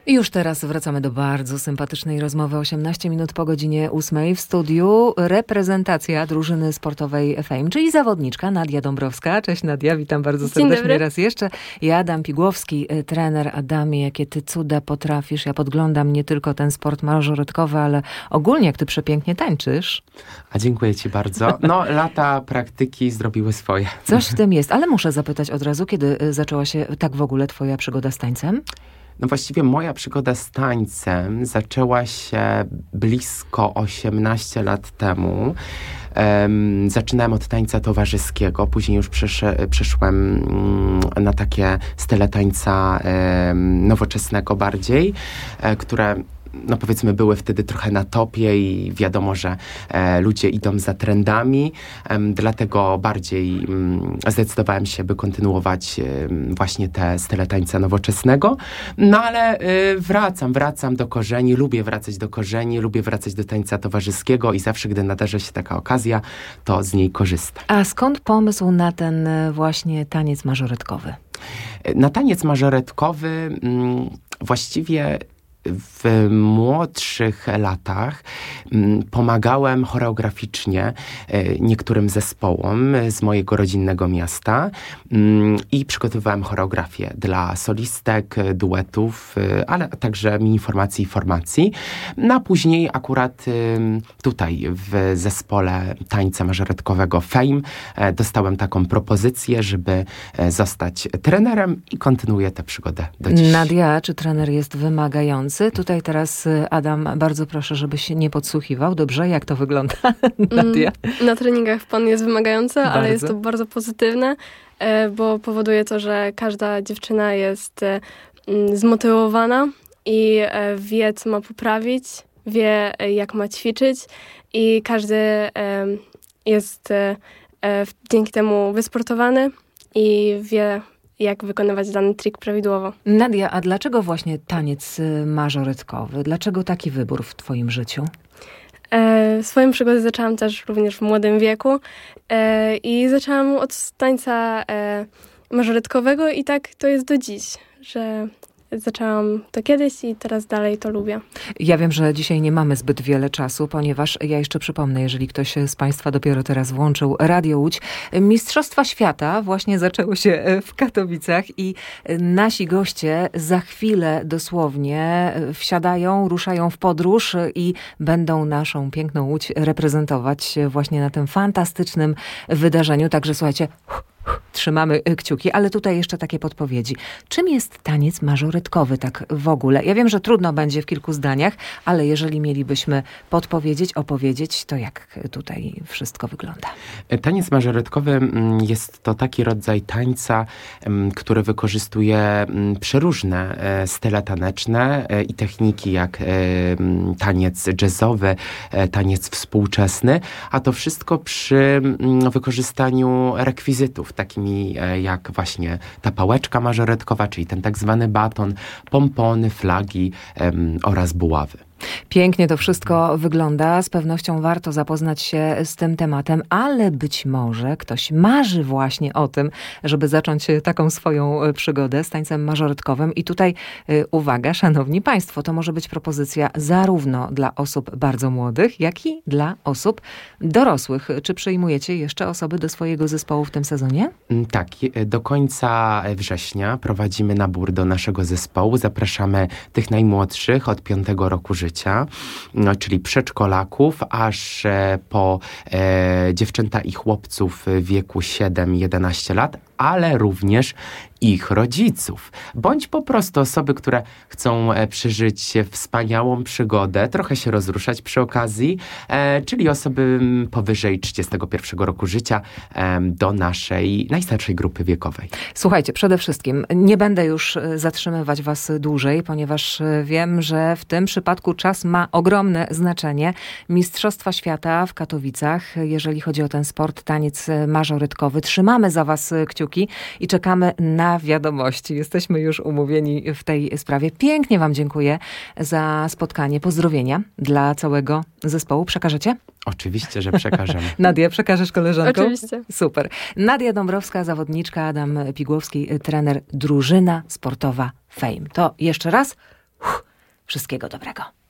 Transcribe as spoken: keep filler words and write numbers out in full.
I już teraz wracamy do bardzo sympatycznej rozmowy. osiemnaście minut po godzinie ósmej w studiu reprezentacja drużyny sportowej Fame, czyli zawodniczka Nadia Dąbrowska. Cześć Nadia, witam bardzo serdecznie raz jeszcze. I Adam Pigłowski, trener. Adamie, jakie ty cuda potrafisz. Ja podglądam nie tylko ten sport mażoretkowy, ale ogólnie jak ty przepięknie tańczysz. A dziękuję ci bardzo. No, lata praktyki zrobiły swoje. Coś w tym jest, ale muszę zapytać od razu, kiedy zaczęła się tak w ogóle twoja przygoda z tańcem? No właściwie moja przygoda z tańcem zaczęła się blisko osiemnaście lat temu. Um, zaczynałem od tańca towarzyskiego, później już przesz- przeszłem um, na takie style tańca um, nowoczesnego bardziej, e, które no powiedzmy były wtedy trochę na topie i wiadomo, że e, ludzie idą za trendami, e, dlatego bardziej m, zdecydowałem się, by kontynuować e, właśnie te style tańca nowoczesnego. No ale e, wracam, wracam do korzeni, lubię wracać do korzeni, lubię wracać do tańca towarzyskiego i zawsze, gdy nadarza się taka okazja, to z niej korzystam. A skąd pomysł na ten właśnie taniec mażoretkowy? Na taniec mażoretkowy m, właściwie w młodszych latach m, pomagałem choreograficznie e, niektórym zespołom z mojego rodzinnego miasta m, i przygotowywałem choreografię dla solistek, duetów, e, ale także mini formacji i formacji. No a później akurat e, tutaj w zespole tańca mażoretkowego Fame e, dostałem taką propozycję, żeby e, zostać trenerem i kontynuuję tę przygodę do dziś. Nadia, czy trener jest wymagający? Tutaj teraz Adam, bardzo proszę, żebyś nie podsłuchiwał. Dobrze? Jak to wygląda, Nadia? Na treningach pan jest wymagający, bardzo. Ale jest to bardzo pozytywne, bo powoduje to, że każda dziewczyna jest zmotywowana i wie, co ma poprawić, wie, jak ma ćwiczyć i każdy jest dzięki temu wysportowany i wie, jak wykonywać dany trik prawidłowo. Nadia, a dlaczego właśnie taniec mażoretkowy? Dlaczego taki wybór w twoim życiu? E, swoją przygodę zaczęłam też również w młodym wieku e, i zaczęłam od tańca e, mażoretkowego i tak to jest do dziś, że zaczęłam to kiedyś i teraz dalej to lubię. Ja wiem, że dzisiaj nie mamy zbyt wiele czasu, ponieważ ja jeszcze przypomnę, jeżeli ktoś z państwa dopiero teraz włączył Radio Łódź, Mistrzostwa Świata właśnie zaczęły się w Katowicach i nasi goście za chwilę dosłownie wsiadają, ruszają w podróż i będą naszą piękną Łódź reprezentować właśnie na tym fantastycznym wydarzeniu. Także słuchajcie, trzymamy kciuki, ale tutaj jeszcze takie podpowiedzi. Czym jest taniec mażoretkowy tak w ogóle? Ja wiem, że trudno będzie w kilku zdaniach, ale jeżeli mielibyśmy podpowiedzieć, opowiedzieć, to jak tutaj wszystko wygląda? Taniec mażoretkowy jest to taki rodzaj tańca, który wykorzystuje przeróżne style taneczne i techniki, jak taniec jazzowy, taniec współczesny, a to wszystko przy wykorzystaniu rekwizytów, takimi jak właśnie ta pałeczka mażoretkowa, czyli ten tak zwany baton, pompony, flagi em, oraz buławy. Pięknie to wszystko wygląda. Z pewnością warto zapoznać się z tym tematem, ale być może ktoś marzy właśnie o tym, żeby zacząć taką swoją przygodę z tańcem mażoretkowym. I tutaj y, uwaga, szanowni państwo, to może być propozycja zarówno dla osób bardzo młodych, jak i dla osób dorosłych. Czy przyjmujecie jeszcze osoby do swojego zespołu w tym sezonie? Tak, do końca września prowadzimy nabór do naszego zespołu. Zapraszamy tych najmłodszych od piątego roku życia. No, czyli przedszkolaków, aż e, po e, dziewczęta i chłopców w wieku siedem jedenaście lat, ale również ich rodziców, bądź po prostu osoby, które chcą e, przeżyć wspaniałą przygodę, trochę się rozruszać przy okazji, e, czyli osoby powyżej trzydziestego pierwszego roku życia e, do naszej najstarszej grupy wiekowej. Słuchajcie, przede wszystkim nie będę już zatrzymywać was dłużej, ponieważ wiem, że w tym przypadku czas ma ogromne znaczenie. Mistrzostwa Świata w Katowicach, jeżeli chodzi o ten sport, taniec mażoretkowy. Trzymamy za was kciuki i czekamy na wiadomości. Jesteśmy już umówieni w tej sprawie. Pięknie wam dziękuję za spotkanie. Pozdrowienia dla całego zespołu. Przekażecie? Oczywiście, że przekażemy. Nadia, przekażesz koleżankom? Oczywiście. Super. Nadia Dąbrowska, zawodniczka, Adam Pigłowski, trener, drużyna sportowa Fame. To jeszcze raz Uff, wszystkiego dobrego.